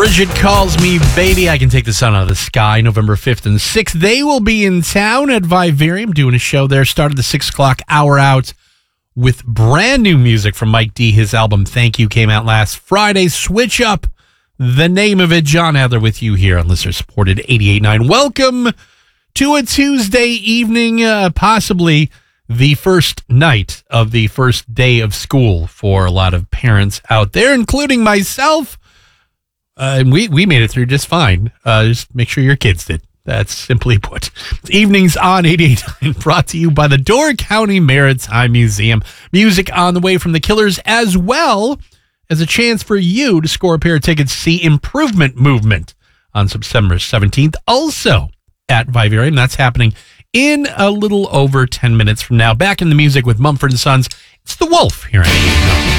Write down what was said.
Bridget Calls Me Baby. I Can Take the Sun Out of the Sky, November 5th and 6th. They will be in town at Vivarium doing a show there. Started the 6 o'clock hour out with brand new music from Mike D. His album Thank You came out last Friday. Switch Up, the name of it. John Adler with you here on listener supported 88.9. Welcome to a Tuesday evening, possibly the first night of the first day of school for a lot of parents out there, including myself. We made it through just fine. Just make sure your kids did. That's simply put. Evenings on 88.9 brought to you by the Door County Maritime Museum. Music on the way from the Killers, as well as a chance for you to score a pair of tickets to see Improvement Movement on September 17th. Also at Vivarium. That's happening in a little over 10 minutes from now. Back in the music with Mumford & Sons. It's The Wolf here on 88.9.